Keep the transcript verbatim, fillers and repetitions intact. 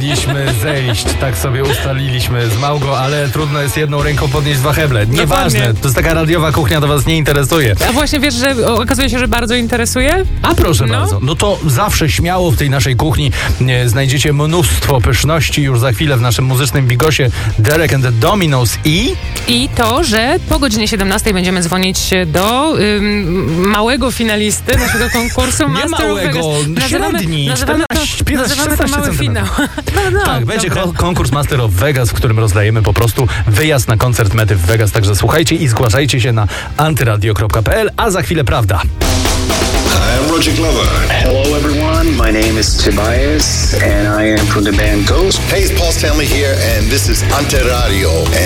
mieliśmy zejść, tak sobie ustaliliśmy z Małgo, ale trudno jest jedną ręką podnieść dwa heble. Nieważne, Dokładnie. to jest taka radiowa kuchnia, to was nie interesuje. A właśnie wiesz, że okazuje się, że bardzo interesuje? A proszę No. bardzo, no to zawsze śmiało w tej naszej kuchni e, znajdziecie mnóstwo pyszności już za chwilę w naszym muzycznym bigosie Derek and the Dominos i... I to, że po godzinie siedemnastej będziemy dzwonić do ym, małego finalisty naszego konkursu Nie Master małego, of Vegas. średni, nazywamy to, czternaście, nazywamy to mały czternaście finał. No, no, Tak, będzie dobra. ko- konkurs Master of Vegas, w którym rozdajemy po prostu wyjazd na koncert Mety w Vegas, także słuchajcie i zgłaszajcie się na antyradio kropka p l, a za chwilę prawda. Hi, I'm Roger Glover. Hello, everyone. My name is Tobias, and I am from the band Ghost. Hey, it's Paul Stanley here, and this is Ante Radio,